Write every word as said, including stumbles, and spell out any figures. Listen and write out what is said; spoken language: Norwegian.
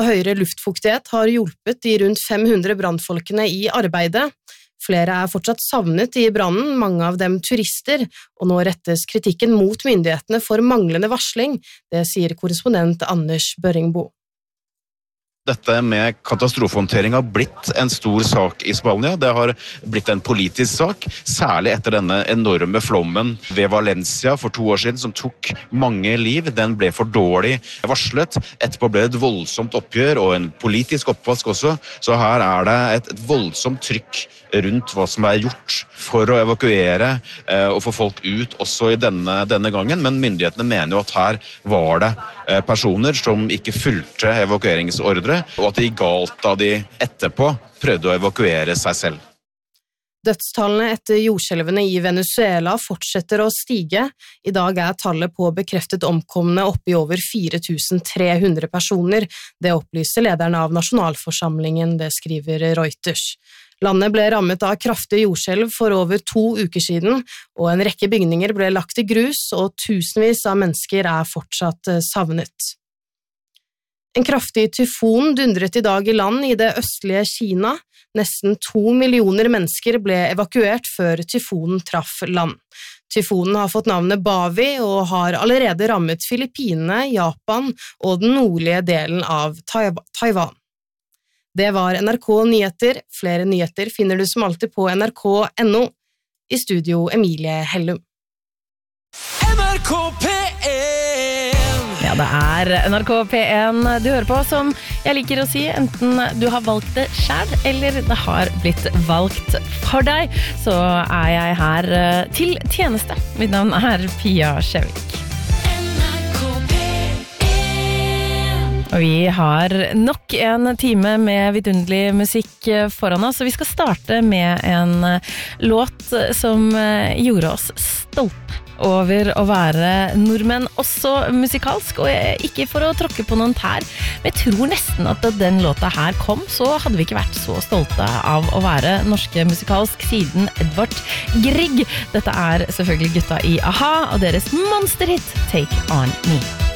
Høyere luftfuktighet har hjulpet de rundt fem hundre brannfolkene i arbeidet. Flere er fortsatt savnet i brannen, mange av dem turister, og nå rettes kritikken mot myndighetene for manglende varsling, det sier korrespondent Anders Børringbo. Dette med katastrofehåndtering har blitt en stor sak i Spania. Det har blitt en politisk sak, særlig etter denne enorme flommen ved Valencia for to år siden, som tok mange liv. Den ble for dårlig varslet. Etterpå ble det et voldsomt oppgjør og en politisk oppvask også. Så her er det et, et voldsomt trykk rundt hva som er gjort for å evakuere eh, og få folk ut også i denne, denne gangen. Men myndighetene mener jo at her var det eh, personer som ikke fulgte evakueringsordre, og at det gikk galt da de etterpå prøvde å evakuere seg selv. Dødstallene etter jordskjelvene i Venezuela fortsetter å stige. I dag er tallet på bekreftet omkomne oppe i over fire tusen tre hundre personer. Det opplyser lederen av nasjonalforsamlingen, det skriver Reuters. Landet ble rammet av kraftig jordskjelv for over to uker siden, og en rekke bygninger ble lagt i grus, og tusenvis av mennesker er fortsatt savnet. En kraftig tyfon dundret i dag i land i det østlige Kina. Nesten to millioner mennesker ble evakuert før tyfonen traff land. Tyfonen har fått navnet Bavi og har allerede rammet Filippinene, Japan og den nordlige delen av Taiwan. Det var N R K Nyheter. Flere nyheter finner du som alltid på N R K punktum N O. I studio Emilie Hellum. N R K P en! Ja, det er N R K P en du hører på, som jeg liker å si, enten du har valgt det selv, eller det har blitt valgt for deg, så er jeg her til tjeneste. Mitt navn er Pia Skjevik. Og vi har nok en time med vidunderlig musikk foran oss, så vi skal starte med en låt som gjorde oss stolte over å være nordmenn, også musikalsk, og ikke for å tråkke på noen tær. Men jeg tror nesten at da den låta her kom, så hadde vi ikke vært så stolte av å være norske musikalsk siden Edvard Grieg. Dette er selvfølgelig gutta i A-ha, og deres monsterhit Take On Me.